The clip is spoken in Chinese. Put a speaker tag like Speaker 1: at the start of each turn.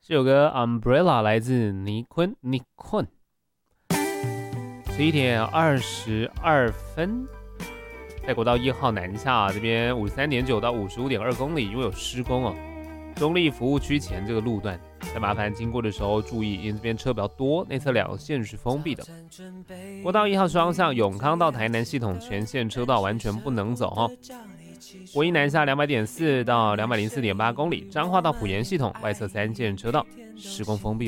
Speaker 1: 这首歌 Umbrella 来自尼坤。11:22，在国道1号南下这边53.9到55.2公里，因为有施工哦。中立服务区前这个路段，在麻烦经过的时候注意，因为这边车比较多，内侧2线是封闭的。国道1号双向永康到台南系统全线车道完全不能走哦。国一南下200.4到204.8公里，彰化到埔盐系统外侧3线车道施工封闭。